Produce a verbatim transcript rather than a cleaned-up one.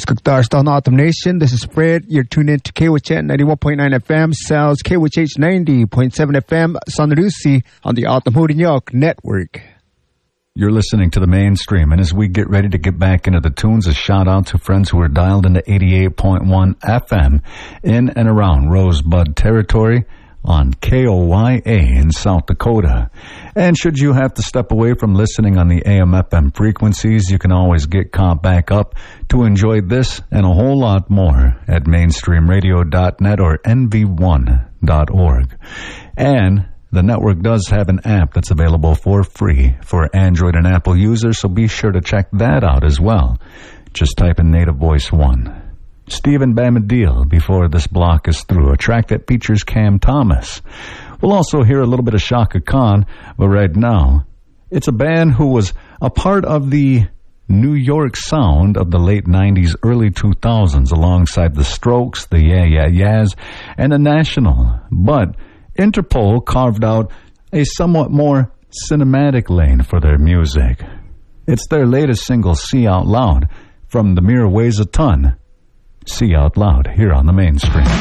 Skugdarstan Autumn Nation, this is Fred. You're tuned in to K W H N ninety-one point nine F M, Sal's K W H H ninety point seven F M, San Lucie on the Autumn Hudinyak Network. You're listening to the Mainstream, and as we get ready to get back into the tunes, a shout out to friends who are dialed into eighty-eight point one F M in and around Rosebud territory on K O Y A in South Dakota. And should you have to step away from listening on the A M F M frequencies, you can always get caught back up to enjoy this and a whole lot more at mainstream radio dot net or N V one dot org. And the network does have an app that's available for free for Android and Apple users, so be sure to check that out as well. Just type in Native Voice one. Stephen Bamadil before this block is through, a track that features Cam Thomas. We'll also hear a little bit of Shaka Khan, but right now, it's a band who was a part of the New York sound of the late nineties, early two thousands, alongside the Strokes, the Yeah Yeah Yeahs, and the National. But Interpol carved out a somewhat more cinematic lane for their music. It's their latest single, See Out Loud, from The Mirror Weighs a Ton. See Out Loud here on the Mainstream.